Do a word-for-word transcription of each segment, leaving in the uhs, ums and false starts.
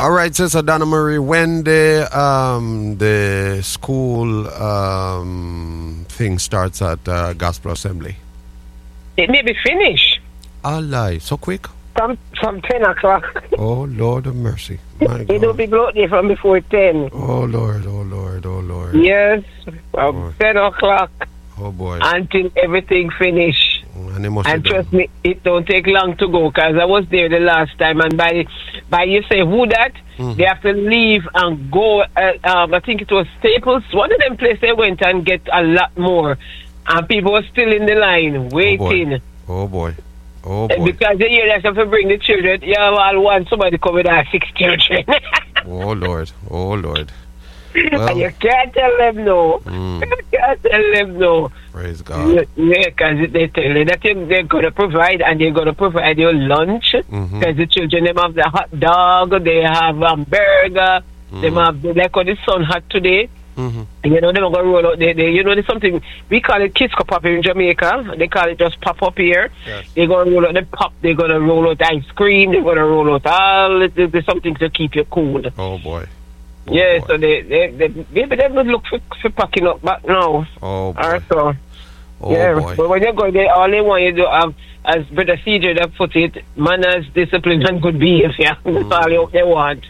All right, Sister Donna Marie, when the um the school um thing starts at uh, Gospel Assembly? It may be finished. I'll lie, so quick? From, from ten o'clock. Oh, Lord of mercy. My God. It will be out there from before ten. Oh, Lord, oh, Lord, oh, Lord. Yes, from Oh. ten o'clock Oh, boy. until everything finish. And, they must And have trust done. me, it don't take long to go because I was there the last time. And by by you say who that, Mhm. they have to leave and go. Uh, um, I think it was Staples. One of them places they went and get a lot more. And people were still in the line waiting. Oh, boy. Oh, Uh, boy. Because they hear that have to bring the children. Yeah, all want somebody come with our six children. Oh, Lord. Oh, Lord. And you can't tell them no. Mm. You can't tell them no. Praise God. Yeah, because they tell you that you- they're going to provide, and they're going to provide your lunch. Because Mhm. the children, them have the hot dog, they have um, burger, they Mhm. have, the, like what the sun had today. Mhm. You know, they're going to roll out, they, they, you know, there's something, we call it Kiss Cup Pop in Jamaica. They call it just pop up here. Yes. They're going to roll out the pop, they're going to roll out ice cream, they're going to roll out all, there's, there's something to keep you cool. Oh, boy. Oh, Yeah, boy. so they, they, they, maybe they would look for, for packing up back now. Oh, boy. Or so. Oh, yeah, boy. but when you go there, all they want you to have, as Brother C J that put it, manners, discipline, and good behavior. That's all you- they want.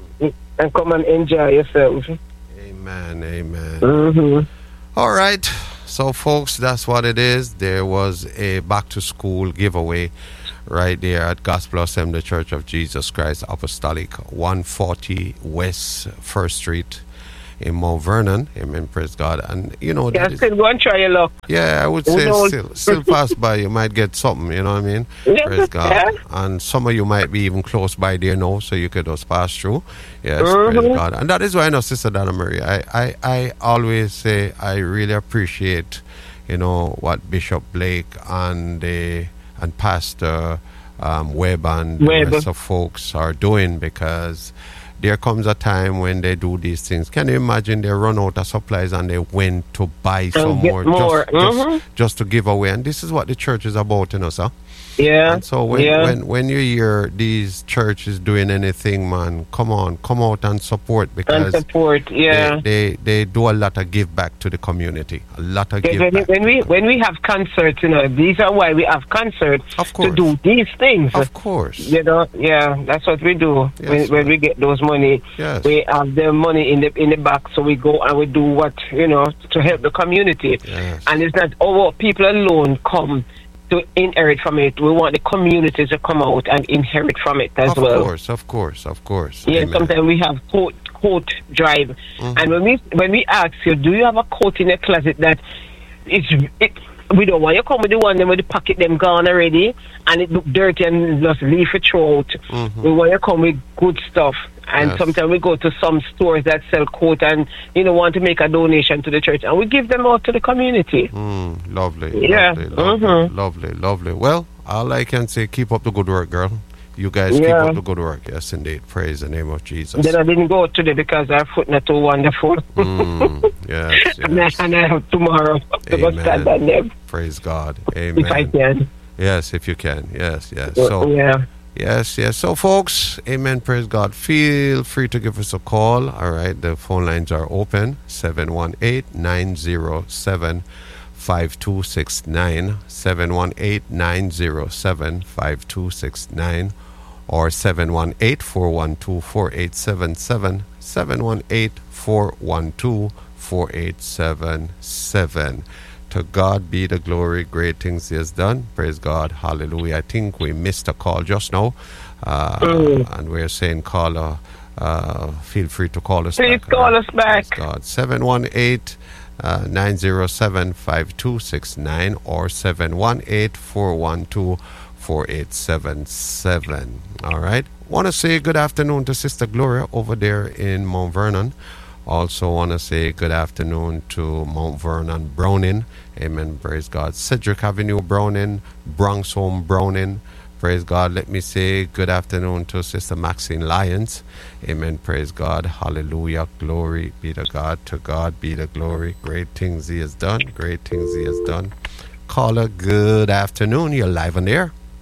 And come and enjoy yourself. Amen, amen. Mm-hmm. All right. So, folks, that's what it is. There was a back-to-school giveaway right there at Gospel Assembly Church of Jesus Christ Apostolic, one forty West First Street in Mount Vernon. Amen, praise God. And, you know, Yeah, that is, still go and try your luck. yeah, I would Who say knows? still, still pass by. You might get something, you know what I mean? Yeah, Praise God. yeah. And some of you might be even close by there now, so you could just pass through. Yes, Mhm. praise God. And that is why I know, Sister Donna Marie, I, I, I always say I really appreciate, you know, what Bishop Blake and the and Pastor um, Webb and the Webb. rest of folks are doing, because there comes a time when they do these things. Can you imagine they run out of supplies and they went to buy some get more, more. Just, just, Mhm. just to give away? And this is what the church is about, you know, sir. Yeah. And so when, yeah. when when you hear these churches doing anything, man, come on, come out and support, and because support, yeah. they, they they do a lot of give back to the community, a lot of Yeah, give when, back. when to we the when we have concerts, you know, these are why we have concerts Of to course. do these things. Of course, You know, yeah, that's what we do. Yes, when, when ma'am. we get those money, yes, we have the money in the in the back, so we go and we do what, you know, to help the community. yes, And it's not our people alone come to inherit from it. We want the community to come out and inherit from it as of well. course, of course, of course. Yeah, Amen. sometimes we have coat coat drive, Mhm. and when we when we ask you, do you have a coat in your closet that it's it, we don't want you come with the one them with the pocket them gone already, and it look dirty and just leave it throughout. Mhm. We want you come with good stuff. And Yes. sometimes we go to some stores that sell coat and, you know, want to make a donation to the church, and we give them out to the community. Mm, lovely, Yeah, lovely, lovely, mhm. lovely, lovely. Well, all I can say, keep up the good work, girl. You guys keep Yeah. up the good work. Yes, indeed. Praise the name of Jesus. Then I didn't go today because our foot not too wonderful. Mm, yes, and, I, yes. and I have tomorrow to go Amen. stand on them Praise God. if I Amen. can. Yes, if you can. Yes, yes. So, yeah. yes, yes. So, folks, amen. Praise God. Feel free to give us a call. All right. The phone lines are open. seven one eight, nine zero seven, five two six nine. seven one eight, nine zero seven, five two six nine. Or seven one eight, four one two, four eight seven seven. seven one eight, four one two, four eight seven seven. To God be the glory, great things he has done. Praise God, hallelujah. I think we missed a call just now, uh, Mm. and we're saying, caller, uh, feel free to call us Please back. call Uh, us back. Praise God. seven one eight, nine zero seven, five two six nine or seven one eight, four one two, four eight seven seven. All right. Want to say good afternoon to Sister Gloria over there in Mount Vernon. Also want to say good afternoon to Mount Vernon Browning. Amen. Praise God. Cedric Avenue Browning, Bronx Home Browning. Praise God. Let me say good afternoon to Sister Maxine Lyons. Amen. Praise God. Hallelujah. Glory be to God. To God be the glory. Great things he has done. Great things he has done. Caller, good afternoon. You're live on air.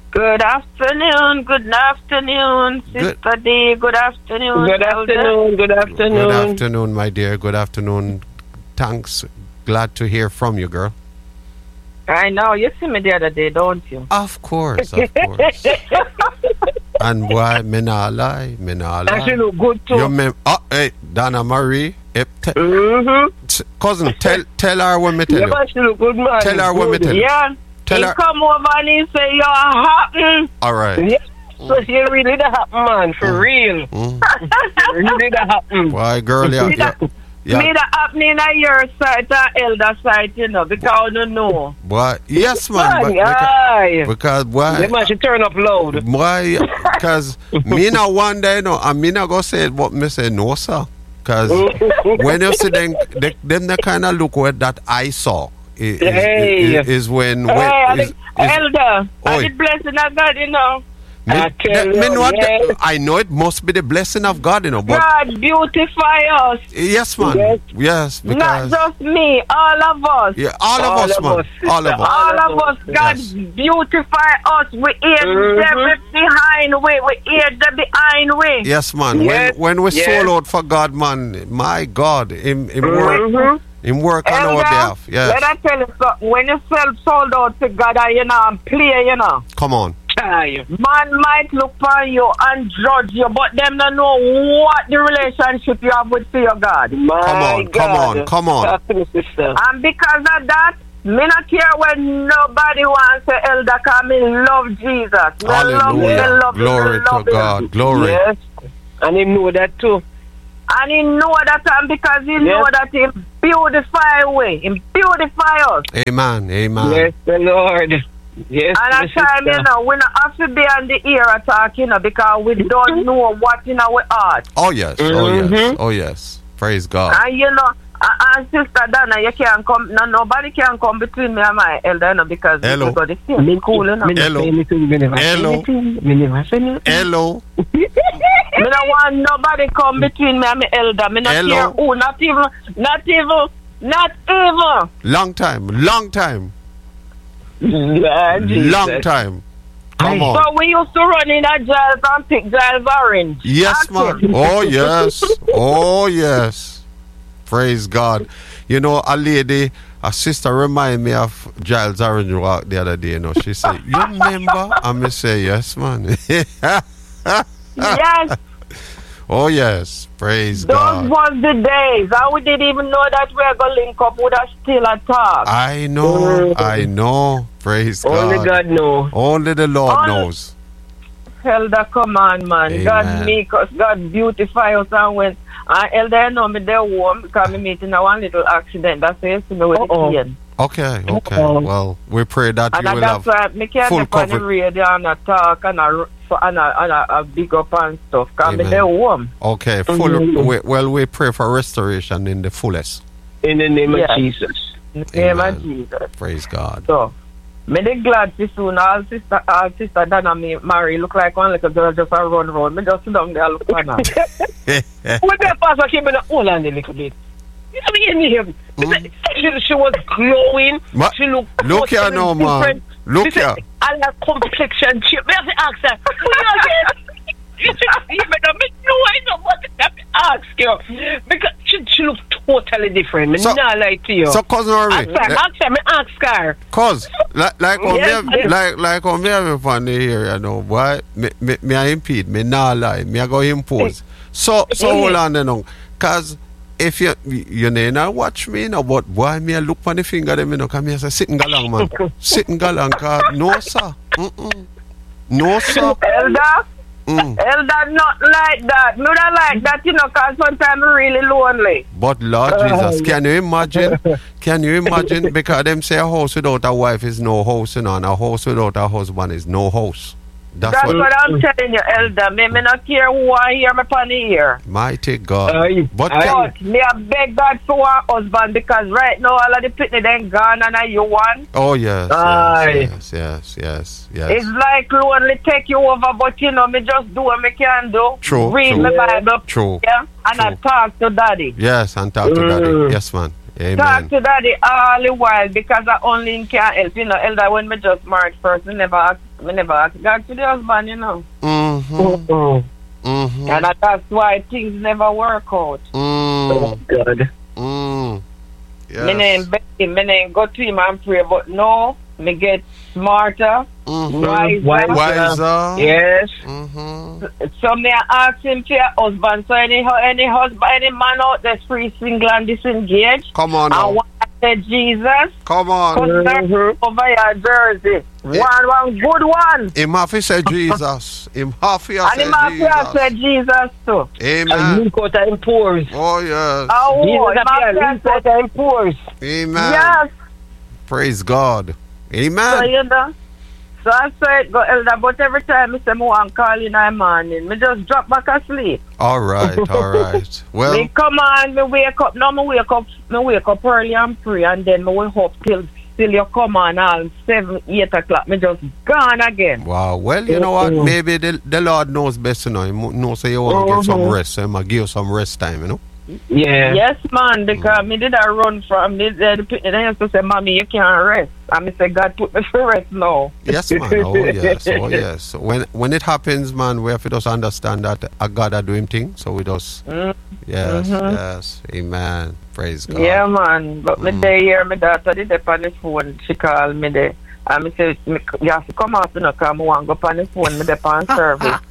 Good afternoon, good afternoon, Sister Good. D. Good afternoon, Good Elder. afternoon. Good afternoon. Good afternoon, my dear. Good afternoon. Thanks. Glad to hear from you, girl. I know, you see me the other day, don't you? Of course, of course. And why me not lie, me not And she lie. look good too. You mem- oh, hey, Donna Marie. eh, te- Mm-hmm. t- cousin, tell tell her what me tell Yeah, you. but she look good, man. Tell her what me Good. tell you. Yeah. Tell he her. come over and he say, you're hot. All right. Yeah. So she really the happen, man, for real. Mm. Really the happen. Why, girl, yeah, Me yeah, that- yeah. Me the happening at your side, the elder side, you know, because I don't know. Why? Yes, man. but- Man, aye. because, because why? The man should turn up loud. Why? Because me not one day, no, and me not go say what me say, no, sir. Because when you see them, they, them the kind of look what that I saw is, is, Hey. is, is when, when Hey, I is, think- is, elder, Oi. I the blessing of God, you know. me, I tell me you, know what yes. the- I know it must be the blessing of God, you know. But God beautify us. yes, man. Yes. Yes, Not because just me, all of us. yeah, all, All of us, of man. us, all of sister. us. All All of of us, us. God Yes. beautify us. We hear Mhm. them behind we. We hear them behind we. Yes, man. Yes, When when we yes. sold out for God, man, my God, him, him work, Mhm. him work on our Elder, behalf. Yes. let I tell you something. When you sell sold out to God, you know, and play, you know, Come on. Aye. man might look on you and judge you, but them don't know what the relationship you have with your God. My Come on, God. come on, come on. Talk to me, sister. And because of that, me not care when nobody wants to elder, because me love Jesus. Me love, me Hallelujah. love, Glory me to love him. God. Glory. Yes. And he know that too. And he know that, and because he know Yes. that he beautify way, he beautify us. Amen. Amen. Yes, the Lord. Yes, And my at time, sister. you know, we not have to be on the ear attack, you know, because we don't know what in our heart. Oh yes. Oh Mhm. yes. Oh yes. Praise God. And you know, and, and Sister Donna, you can't come, no, nobody can come between me and my elder, you know, because Hello. we got the same cool, you know. Me Hello. never say anything, me never say Hello. anything, me never say anything. Hello. Me don't want nobody come between me and my elder. Me not Hello. care who, not even, not even, not even. Long time. Long time. Lord Jesus. Long time. Come Aye. on. So we used to run in a Giles and pick Giles orange. Yes, Ask man. him. Oh, yes. Oh, yes. Praise God. You know, a lady, a sister remind me of Giles Orange Walk the other day, you know. She said, you remember? And me say, yes, man. Yes, Oh, yes. Praise those God. was the days. And we didn't even know that we were going to link up with a still a talk. I know. I know. Praise Only God. God know. Only the Lord Only- knows. Elder, come on, man. Amen. God make us, God beautify us. And when and Elder, you know me there warm because me meeting a one little accident. That's why you see me with Uh-oh. the pain. Okay, okay. Uh-oh. Well, we pray that And you will that's have. why me can't full get on the cover- radio and a talk and a, and a, and a, a big up and stuff. Because me Amen. there warm. Okay, full. Mhm. we, well, we pray for restoration in the fullest. In the name Yes. of Jesus. In the name Amen. of Jesus. Praise God. So, me dey glad to soon all sister, all sister Donna me marry look like one little girl just a run round. Me just sit down there look for her. What that pastor came in, hold on a little bit. You know, me in him. Mm. She, she was glowing. Ma- She looked look here totally now, man. different. Look Listen, here. And her complexion change. Me have to ask her. Who you again? You better make no I know what I have to ask you. Because she, she looked totally different. Me So- not lie to you. So, cousin Rory, ask her, ask her, me ask her. cause like like on Yes, me, yes. like like on me have fun here, you know, boy. Me me me I impede, me nah lie, me I go impose. So so Eh. hold on, you know, cause if you you know not watch me, you know, but boy, me I look on the finger, them, you know, come here, say sit and galang, man, sit and galang, cause no sir, Mm-mm. no sir. Elder, Mm. Elder, not like that. Me not like that, you know, because sometimes I'm really lonely. But Lord Jesus, can you imagine? Can you imagine? Because them say a house without a wife is no house, you know, and a house without a husband is no house. That's, That's what, what I'm telling you, Elder. Me, me not care who I hear me upon the ear. mighty God. Aye. But Aye. can, But me I beg God for one husband because right now all of the pitney then gone and I you one. oh yes, Aye. yes, yes, yes, yes, It's yes. like lonely take you over, but you know me just do what me can do. True, Read true. my Bible. True. Yeah, and I True. talk to Daddy. Yes, and talk to daddy. Mm. Yes, man. Talk Amen. to Daddy all the while because I only can help. You know, Elder, when me just married first, me never ask I never ask God to the husband, you know. Mm-hmm. Mm-hmm. Mm-hmm. And that's why things never work out. Oh, Mm. God. Mm. Me name Yes. beg him, me name go to him and pray, but no, me get smarter, Mm-hmm. wiser. Wiser. Wiser. Yes. Mm-hmm. So me ask him for a husband. So any any husband, any man out there free, single and disengaged, Come on and now. one said Jesus, Come on. come over your jersey. One, one good one. Him have to say Jesus. Him have to And say him have to say Jesus. Jesus too. And Amen. look out at him pores. Oh yes. Oh, Jesus him appear, have look to out say at him pores. Amen. yes. Praise God. So Amen. you know. So I said, go elder, but every time I say me want call in the morning, me just drop back asleep. All right. All right. Well. Me come on, me wake up. Now me wake up, me wake up early and pray, and then me wake up till till you come on all seven, eight o'clock. Me just gone again. Wow. Well, you know what? Mm-hmm. Maybe the, the Lord knows best, you know. He mo- knows say you want to get some Mhm. rest, so he might give you some rest time, you know. Yeah. Yes, man, because me did a run from me. The the people they used to say, "Mommy, you can't rest." And me say, "God put me to rest now." Yes, man. Oh, yes. Oh, yes. When when it happens, man, we have to just understand that a God are doing things. So we just, Mm. yes, Mhm. yes. Amen. Praise God. Yeah, man. But me Mm. day here, my daughter did up on the phone. She called me there. And me say, me, you have to come off, you know, because I want to go on the phone. Me there on service.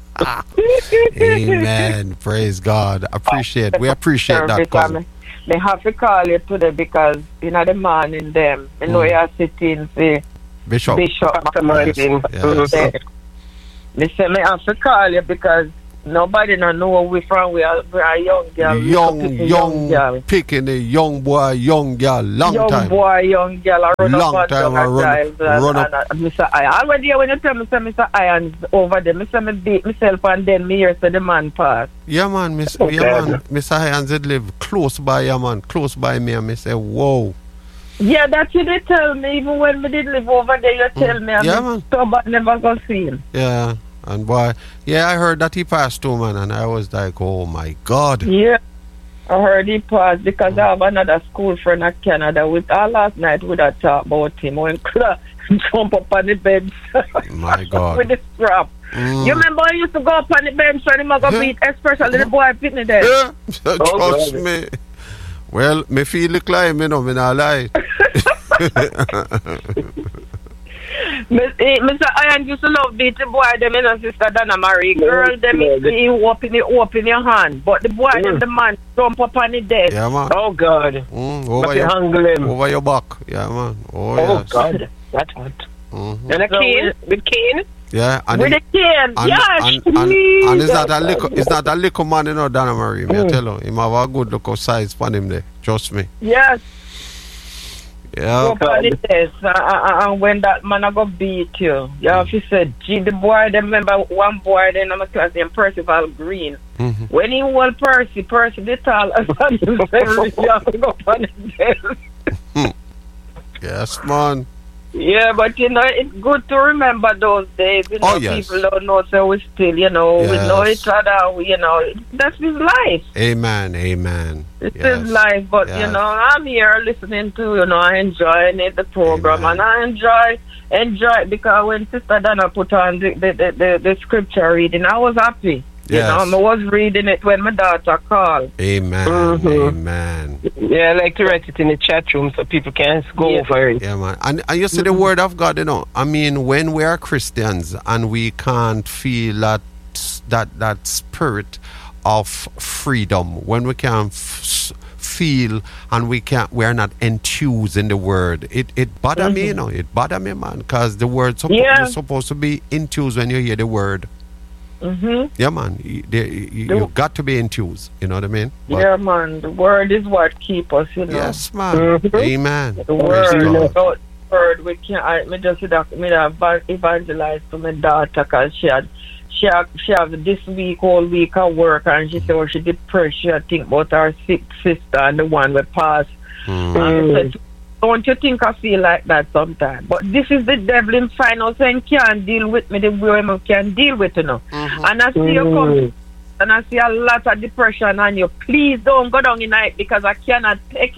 Amen. Praise God. Appreciate. We appreciate that, Service, cousin. and me, me have to call you today because, you know, the morning them. I know Mm. you're sitting for Bishop. Bishop. Pastor Martin. Yes. Mhm. Me say, me have to call you because nobody no know where we from. We are, we are young girl. We Young, up with the young, girl. picking a young boy, young girl, long young time. boy, young girl, I run Long up and time, down I and run- drive, and, run up. and, and, Mister I already when you tell me say Mister Irons over there, me say me beat myself and then me hear say the man pass. Yeah, man, miss, Okay. yeah, man. Mister Hyans did live close by, yeah, man, close by me, and me say, whoa. Yeah, that you did tell me, even when we did live over there, you tell me, and Yeah, me man. so but never go see him. Yeah, and boy, yeah, I heard that he passed too, man, and I was like, oh my God. Yeah. I heard he passed because I have another school friend in Canada. With all last night we had talked about him when could jump up on the bench My God. with the strap. Mm. You remember I used to go up on the bench and him go Yeah. beat, especially the boy pitney there. Yeah, trust God. me. Well, me feel the climb, you know, me not lie. Miss- eh, Mister Iron used to love beating boy them, you know, Sister Donna Marie. Girl, them, Yeah, he he open it, open your hand. But the boy, them, Mm. the man, jump up on the desk. Yeah, man. Oh, God. Mm, But over, you your, handle him. over your back. Yeah, man. Oh, Oh, yes. God. That's what. Mhm. And a So cane? With cane? Yeah, and, With it- the cane. and, Yes, and, and, and it's not a Jesus. little, it's not a little man, you know, Donna Marie. Me I Mm. tell you, him have a good look of size for him there. Trust me. Yes. Go Yeah. up on the desk. And, and, and when that man a go beat you, you have to say, gee, the boy, them remember one boy then in my class named Percival Green. Mhm. When he hold Percy, Percy the tall, and you have to go up on the desk. Yes, man. Yeah, but you know, it's good to remember those days. You know, Oh, yes. people don't know, so we still, you know, we know Yes. each other, we, you know, that's his life. Amen. Amen. It's Yes. his life, but you Yes. know, I'm here listening to, you know, I enjoying it, the program, Amen. and I enjoy enjoy it because when Sister Donna put on the the, the, the, the scripture reading, I was happy. Yes. You know, I was reading it when my daughter called. Amen. Mhm. Amen. Yeah, I like to write it in the chat room so people can go Yeah. over it. Yeah, man. And, and you see the word of God, you know. I mean, when we are Christians and we can't feel that that that spirit of freedom, when we can't f- feel and we can't, we're not enthused in the word, it it bother me, you know. It bother me, man, because the word suppo- Yeah. you're supposed to be enthused when you hear the word. Mm-hmm. Yeah, man. You, there- you, The- you got to be enthused. You know what I mean? But- Yeah, man, the word is what keep us, you know. Yes, man. Mhm. Amen. The Praise word, God. without the word, we can't. I, me just that me have evangelized to my daughter because she had, she had, she have this week whole week of work and she said, oh, she depressed. She had think about her sick sister and the one we passed. Mm. And I said, don't you think I feel like that sometimes? But this is the devil in final saying can't deal with me the way I can deal with you know. Mhm. And I see you come Mm. and I see a lot of depression on you. Please don't go down in it because I cannot take it.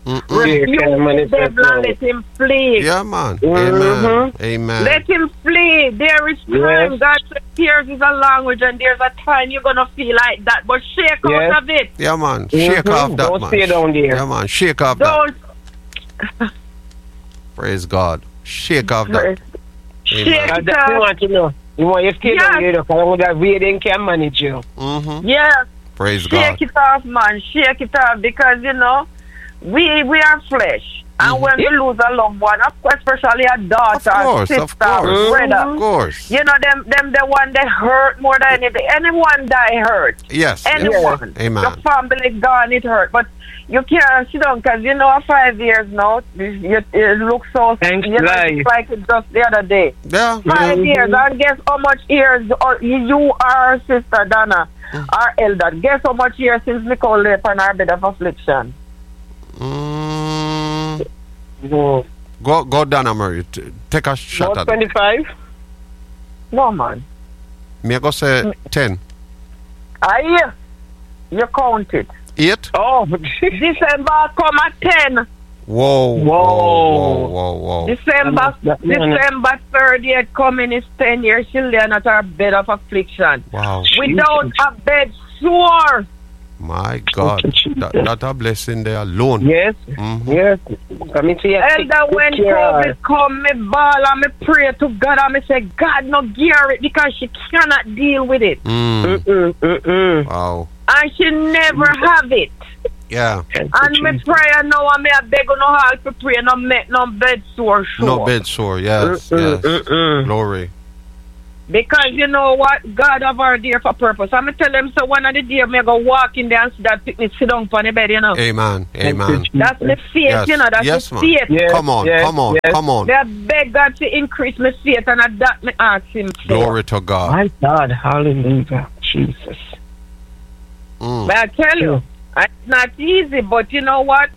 Mm-mm. Refuse the devil and let him flee. Yeah, man. Mhm. Amen. Amen. Let him flee. There is time. Yes. God said tears is a language, and there's a time you're gonna feel like that. But shake Yes. out of it. Yeah, man. Shake Mhm. off that, Don't man. stay down there. Yeah, man. Shake off that. Don't Praise God. Shake off that. shake Amen. And it that you off. want to know. You want you stay down Yes. there because that reading can manage you. Mm-hmm. Yes. Praise Shake God. it off, man. Shake it off because you know we we are flesh, and Mhm. when we lose a loved one, of course, especially a daughter, Of course, sister, of course. brother. Of course. You know them them the one that hurt more than anything. Anyone die hurt. Yes. yes. Anyone. Amen. The family gone, it hurt. But you can't sit down because you know five years now, it, it looks so Thanks, you know, life. it's like it's just the other day. Yeah. Five Mhm. years, and guess how much years uh, you are, Sister Donna, our elder. Guess how much years since Nicole lay upon our bed of affliction? Mm, No. go, go down, Mary. T- Take a shot About at it. twenty-five? No, man. Me I go say ten. I you count it. Eight? Oh, December come at ten. Whoa. Whoa. Whoa. Whoa. Whoa. December That- no, no. December thirtieth coming is ten years she'll lay at our bed of affliction. Wow. Without a bed sore. My God. that, that a blessing there alone. yes, Mhm. yes. Coming to your Elder, when COVID come, me ball and me pray to God and me say, God, no gear it because she cannot deal with it. Mm. Mm-mm, mm-mm. Wow. And she never have it. Yeah. And me pray now and me a beg on no help to pray no make no bed sore sure. No bed sore. Yes. Mm-mm, Yes. mm-mm. Glory. Because you know what? God have her there for purpose. I'm tell him so one of the day me go walk in there and see that picnic sit down on the bed, you know. Amen. Amen. That's the faith, Yes. you know, that's Yes, the man. faith. Yes, Come on. yes, Come on. yes. Come on. Me I beg God to increase my faith and at that me ask him for. Glory to God. My God, hallelujah, Jesus. Mm. But I tell you, it's not easy, but you know what?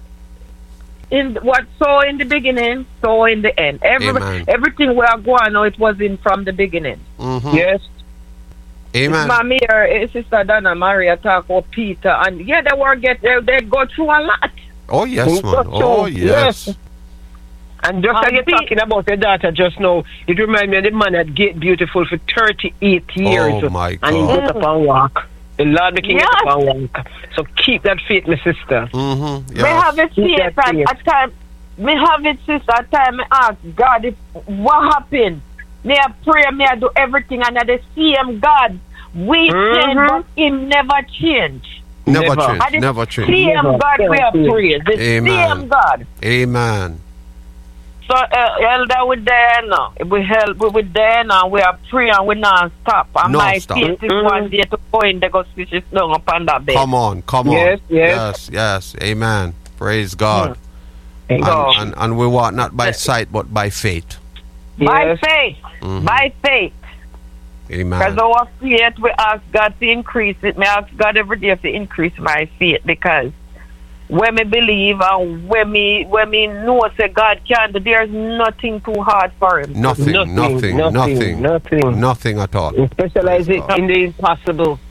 In what so in the beginning, so in the end. Every Amen. everything we are going now, it was in from the beginning. Mhm. Yes, Amen. Mommy or eh, Sister Donna Maria talk about Peter, and yeah, they were get they, they go through a lot. Oh yes, Yes, man. Oh yes. yes. And just Um, like you're Pete- talking about your daughter just now, it reminds me of the man that get beautiful for thirty-eight years. Oh, my And he God. get up and walk. The Lord making Yes. get up and walk. So keep that faith, my sister. Mhm. Me Yes. have it Keep faith that at faith. a time. Me have it sister at time. Me ask God if what happened. Me I pray. Me I do everything, and at the same God we Mhm. change, but Him never change. Never Never. change. At the Never change. Same Never. God we are Never. praise. The Amen. same God. Amen. So uh, elder we there now. We help. We we there now. We are praying. We not stop. And my Non-stop. faith is Mhm. one day to go in the go switch it down upon that bed. Come on. Come on. Yes, yes. Yes. Yes. Amen. Praise God. Thank And, God. and and we walk not by sight but by faith. By Yes. faith. Mhm. By faith. Amen. Because our faith, we ask God to increase it. Me ask God every day to increase my faith because when me believe and when me when me know say God can do, there's nothing too hard for Him. Nothing. Nothing. Nothing, Nothing. nothing, Nothing at all. We specialize it in the impossible.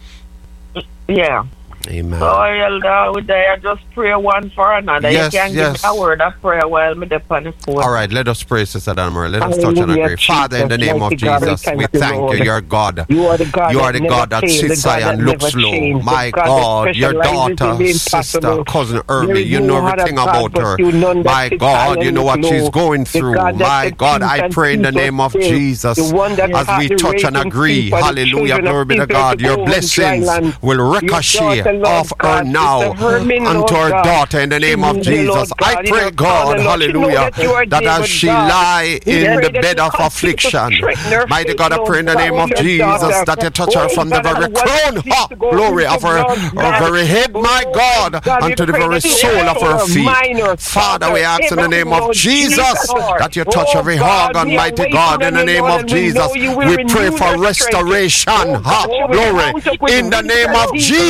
Yeah. Amen. So elder, we there just pray one for another. Yes, you can yes. give me a word of prayer while me there on the phone. All right, let us pray, Sister Dana. Let us touch and Hallelujah, agree. Father, in the Jesus, name of mighty God, we Jesus, thank we you, thank Lord. you. You're God. You are the God You are the that God never that fails, sits the God high and that looks never low. changes, My the God that God, your specializes in daughter, the sister, impossible. cousin There Ermi, is you no know other everything God about but her. you, none that My sits God, high you and know what looks she's low. going The through. God that My can God, teach I and pray in the teach us name of still. Jesus The one that as has we the touch and raising agree. feet for the Hallelujah, children of glory be to people God. to Your go into blessings dry land. will Your ricochet daughter, Lord off her God, now Sister Hermin, unto Lord her God. daughter in the name of She needs you, Lord Jesus. I God, in pray, her God, corner, Lord. She know hallelujah, that you are that there, as but she God, lie we in pray the that bed you of continue to affliction, strengthen her mighty faith, God, I Lord pray in the God, name of your Jesus daughter. that you touch her Oh, from the God, I very don't want crown, this ha, to go glory into of her, blood, her God. very head, my Oh, God, God, we unto the pray very that you sole of her help feet. minor, Father, we ask in the name Lord of Jesus Lord. that you touch Oh, every God, organ, we are mighty waiting God, in on the you, name Lord, of and we Jesus. know you will We renew pray for your strength. restoration, Oh, ha, God, we will glory, mount up with in the wings name as of eagles, Lord Jesus. God.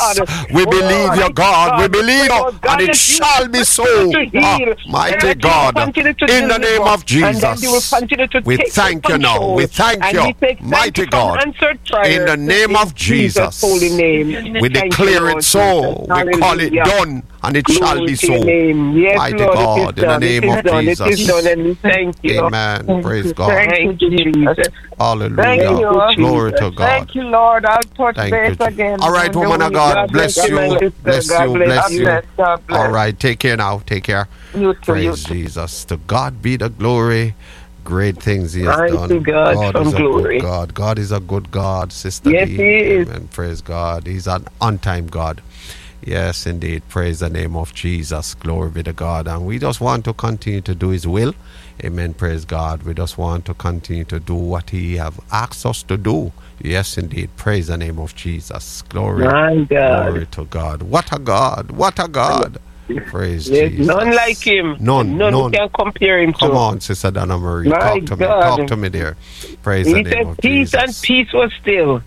God. We Oh, believe God. you, God. We God. believe, Oh, God, and it let you shall be so. continue to Ah, heal. mighty And let you God, continue to in the name deliver. of And then you will Jesus, continue to we take thank you now. control. We thank and you, we take mighty thank you for God. answered prayers. In the name of Jesus, holy name. we Thank declare you, it Lord so. Jesus. We call it Hallelujah. done, and it shall Glory be to your so. name. Yes, Mighty Lord, God, it is in the done. name it is of done. It is Jesus. done, and we thank you. Amen. Thank Praise you. God. Thank you, Jesus. Hallelujah. Thank you. Glory to God. Thank you, Lord. I'll touch Thank base you, Jesus. again. All right, on the woman of week. God, God bless bless you, my you. sister. Bless God you. bless Bless God you. you. bless. God bless. All right, take care now. Take care. You too. Praise You too. Jesus. To God be the glory. Great things He has Mighty done. God God from is a glory. good God. God is a good God, Sister Yes, D. He is. Amen. Praise God. He's an on-time God. Yes, indeed. Praise the name of Jesus. Glory be to God. And we just want to continue to do His will. Amen. Praise God. We just want to continue to do what He have asked us to do. Yes, indeed. Praise the name of Jesus. Glory. My God. Glory to God. What a God. What a God. Praise There's Jesus. none like him. None. None, None. can compare him Come to. on, Sister Donna Marie. My Talk to me. God. Talk to me there. Praise He the name said of peace Jesus. and peace was still.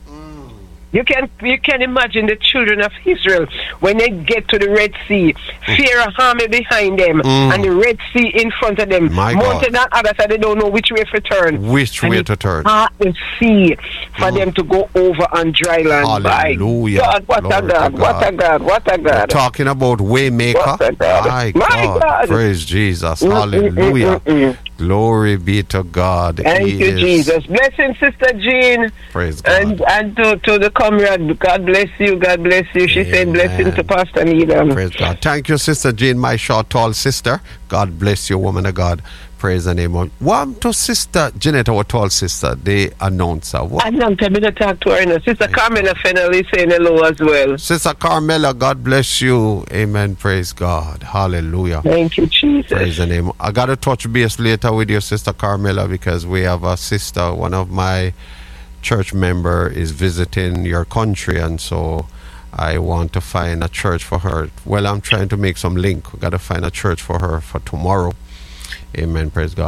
You can you can imagine the children of Israel when they get to the Red Sea, fear a army behind them, Mm. and the Red Sea in front of them. My Mountain God. and others, and they don't know which way to turn. Which And way it to turn? part the sea for them to go over on dry land. Hallelujah. My God, what Glory a to God, what a God. God, what a We're God. talking about Waymaker. What a God. My My God. God. Praise Jesus. Mm, mm, Hallelujah. mm, mm, mm. Glory be to God. Thank He you, is- Jesus. Blessing, Sister Jean. Praise God. And and to, to the comrade, God bless you, God bless you. She said Amen. blessing to Pastor Needham. Praise God. Thank you, Sister Jean, my short, tall sister. God bless you, woman of God. Praise the name of. What to Sister Jeanette, our tall sister, the announcer? What? I'm not going to talk to her. You know. Sister Thank Carmela Fennell is saying hello as well. Sister Carmela, God bless you. Amen. Praise God. Hallelujah. Thank you, Jesus. Praise the name. I got to touch base later with your Sister Carmela because we have a sister, one of my church member is visiting your country, and so I want to find a church for her. Well, I'm trying to make some link. We got to find a church for her for tomorrow. Amen. Praise God.